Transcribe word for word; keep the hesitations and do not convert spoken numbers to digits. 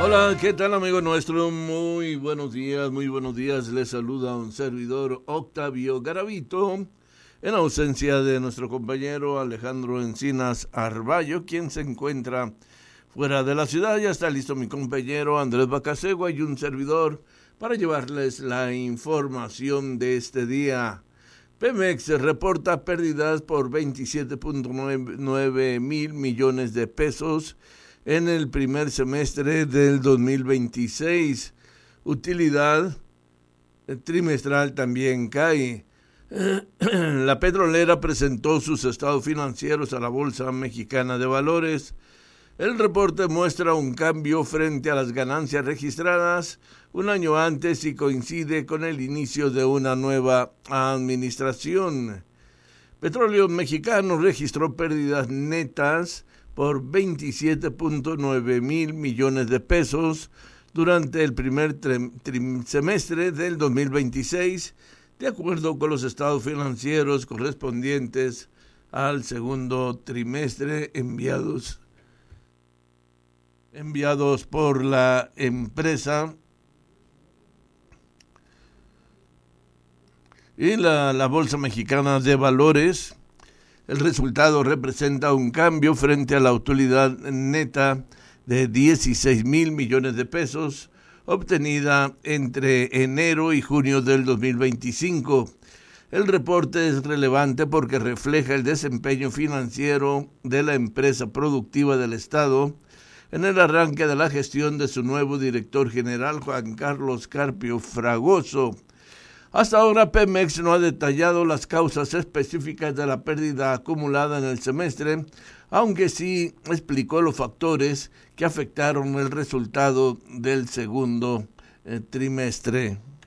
Hola, ¿qué tal, amigo nuestro? Muy buenos días, muy buenos días. Les saluda un servidor, Octavio Garavito, en ausencia de nuestro compañero Alejandro Encinas Arballo, quien se encuentra fuera de la ciudad. Ya está listo mi compañero Andrés Bacasegua y un servidor para llevarles la información de este día. Pemex reporta pérdidas por veintisiete punto nueve mil millones de pesos en el primer semestre del dos mil veintiséis. Utilidad trimestral también cae. La petrolera presentó sus estados financieros a la Bolsa Mexicana de Valores. El reporte muestra un cambio frente a las ganancias registradas un año antes y coincide con el inicio de una nueva administración. Petróleos Mexicanos registró pérdidas netas por veintisiete punto nueve mil millones de pesos durante el primer semestre del dos mil veintiséis, de acuerdo con los estados financieros correspondientes al segundo trimestre enviados, enviados por la empresa. Y la, la Bolsa Mexicana de Valores. El resultado representa un cambio frente a la utilidad neta de dieciséis mil millones de pesos obtenida entre enero y junio del dos mil veinticinco. El reporte es relevante porque refleja el desempeño financiero de la empresa productiva del Estado en el arranque de la gestión de su nuevo director general, Juan Carlos Carpio Fragoso. Hasta ahora, Pemex no ha detallado las causas específicas de la pérdida acumulada en el semestre, aunque sí explicó los factores que afectaron el resultado del segundo eh, trimestre.